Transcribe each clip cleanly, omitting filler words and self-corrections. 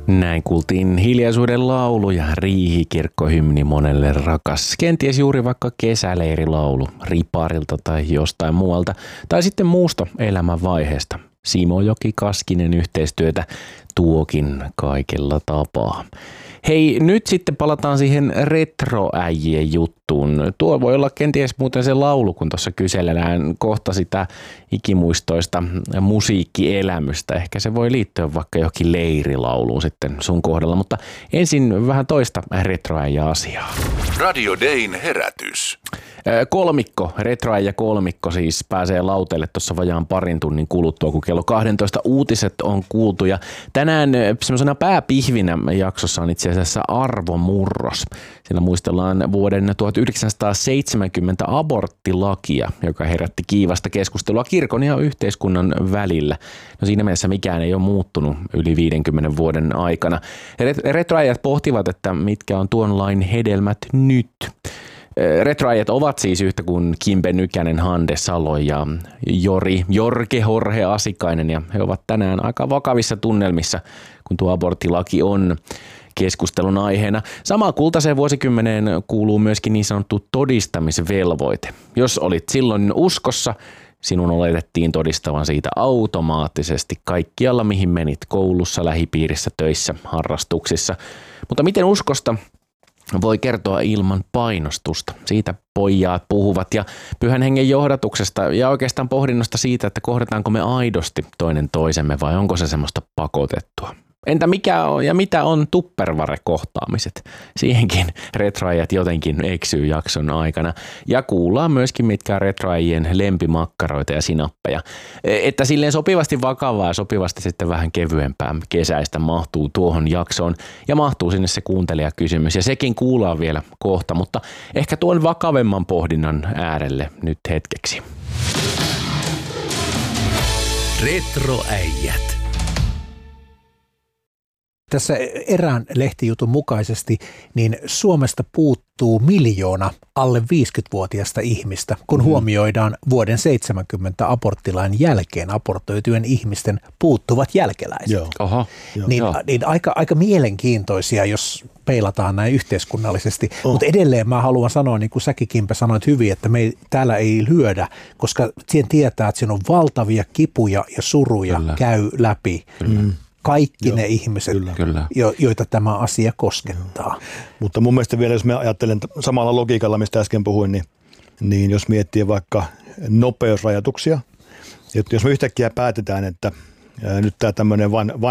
Näin kuultiin hiljaisuuden laulu ja riihikirkkohymni monelle rakas. Kenties juuri vaikka kesäleirilaulu riparilta tai jostain muualta. Tai sitten muusta elämänvaiheesta. Simojoki Kaskinen yhteistyötä tuokin kaikella tapaa. Hei, nyt sitten palataan siihen retroäijien juttuun. Tuo voi olla kenties muuten se laulu, kun tuossa kysellään kohta sitä ikimuistoista musiikkielämystä. Ehkä se voi liittyä vaikka johonkin leirilauluun sitten sun kohdalla, mutta ensin vähän toista retroäijä-asiaa. Radio Dayn herätys. Kolmikko, retroäijä kolmikko siis pääsee lauteelle tuossa vajaan parin tunnin kuluttua, kun kello 12 uutiset on kuultu. Ja tänään semmoisena pääpihvinä jaksossa on itse asiassa arvomurros. Siellä muistellaan vuoden 1970 aborttilakia, joka herätti kiivasta keskustelua kirkon ja yhteiskunnan välillä. No siinä mielessä mikään ei ole muuttunut yli 50 vuoden aikana. Retroäijät pohtivat, että mitkä on tuon lain hedelmät nyt. Retroäijät ovat siis yhtä kuin Kimpe Nykänen, Hande Salo ja Jorge Jorge Asikainen, ja he ovat tänään aika vakavissa tunnelmissa, kun tuo aborttilaki on keskustelun aiheena. Samaan kultaiseen vuosikymmeneen kuuluu myöskin niin sanottu todistamisvelvoite. Jos olit silloin uskossa, sinun oletettiin todistavan siitä automaattisesti kaikkialla, mihin menit, koulussa, lähipiirissä, töissä, harrastuksissa. Mutta miten uskosta voi kertoa ilman painostusta? Siitä pojat puhuvat, ja Pyhän Hengen johdatuksesta ja oikeastaan pohdinnosta siitä, että kohdataanko me aidosti toinen toisemme vai onko se semmoista pakotettua. Entä mikä on ja mitä on tupperware-kohtaamiset? Siihenkin retroäijät jotenkin eksyy jakson aikana. Ja kuullaan myöskin, mitkä on retroäijien lempimakkaroita ja sinappeja. Että silleen sopivasti vakavaa ja sopivasti sitten vähän kevyempää kesäistä mahtuu tuohon jaksoon. Ja mahtuu sinne se kuuntelijakysymys. Ja sekin kuullaan vielä kohta, mutta ehkä tuon vakavemman pohdinnan äärelle nyt hetkeksi. Retroäijät. Tässä erään lehtijutun mukaisesti niin Suomesta puuttuu 1 miljoona alle 50-vuotiaista ihmistä, kun huomioidaan vuoden 70 aborttilain jälkeen abortoitujen ihmisten puuttuvat jälkeläiset. Joo. Oho. Niin aika mielenkiintoisia, jos peilataan näin yhteiskunnallisesti. Mutta edelleen mä haluan sanoa, niin kuin säkin Kimpe sanoit hyvin, että me täällä ei lyödä, koska siihen tietää, että siinä on valtavia kipuja ja suruja käy läpi. Kaikki ne ihmiset, joita tämä asia koskettaa. Mutta mun mielestä vielä, jos mä ajattelen samalla logiikalla, mistä äsken puhuin, niin jos miettii vaikka nopeusrajoituksia, että jos me yhtäkkiä päätetään, että nyt tämä tämmöinen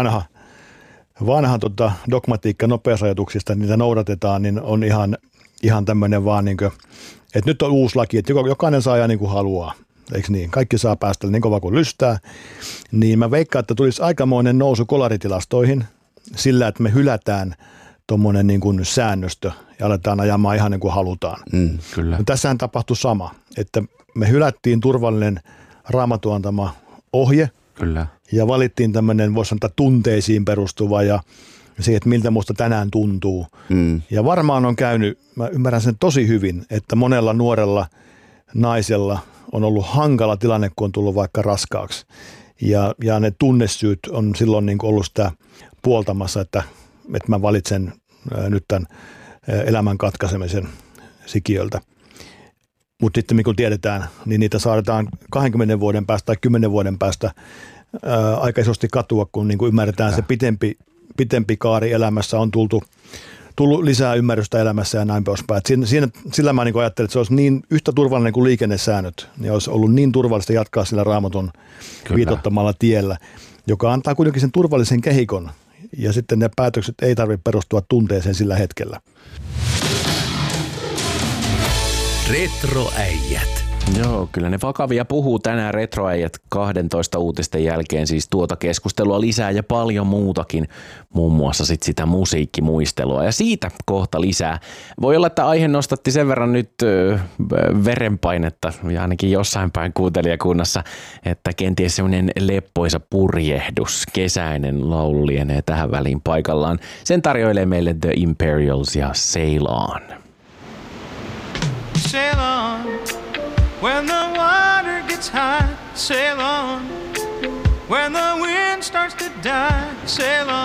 vanha dogmatiikka nopeusrajoituksista, niitä noudatetaan, niin on ihan tämmöinen vaan, niin kuin, että nyt on uusi laki, että jokainen saa ajaa niin kuin haluaa. Eikö niin? Kaikki saa päästä niin kova kuin lystää. Niin mä veikkaan, että tulisi aikamoinen nousu kolaritilastoihin sillä, että me hylätään tuommoinen niin kuin säännöstö ja aletaan ajamaan ihan niin kuin halutaan. Kyllä. No, tässähän tapahtui sama, että me hylättiin turvallinen Raamatun antama ohje. Kyllä. Ja valittiin tämmöinen, voisi sanoa, tunteisiin perustuva ja siihen, että miltä musta tänään tuntuu. Ja varmaan on käynyt, mä ymmärrän sen tosi hyvin, että monella nuorella naisella on ollut hankala tilanne, kun on tullut vaikka raskaaksi. Ja ne tunnesyyt on silloin niin kuin ollut sitä puoltamassa, että mä valitsen nyt tämän elämän katkaisemisen sikiöltä. Mutta sitten kun tiedetään, niin niitä saadaan 20 vuoden päästä tai 10 vuoden päästä aika isosti katua, kun niin kuin ymmärretään se pitempi kaari elämässä on tullut lisää ymmärrystä elämässä ja näin poispäin. Sillä mä niin ajattelin, että se olisi niin yhtä turvallinen kuin liikennesäännöt, niin olisi ollut niin turvallista jatkaa sillä Raamatun viitottamalla tiellä, joka antaa kuitenkin sen turvallisen kehikon, ja sitten ne päätökset ei tarvitse perustua tunteeseen sillä hetkellä. Retroäijät. Joo, kyllä ne vakavia puhuu tänään retroäijät 12 uutisten jälkeen, siis tuota keskustelua lisää ja paljon muutakin, muun muassa sitä musiikkimuistelua ja siitä kohta lisää. Voi olla, että aihe nostatti sen verran nyt verenpainetta ja ainakin jossain päin kuuntelijakunnassa, että kenties semmoinen leppoisa purjehdus, kesäinen laulu lienee tähän väliin paikallaan. Sen tarjoilee meille The Imperials ja Sail On. Sail on. When the water gets high, sail on. When the wind starts to die, sail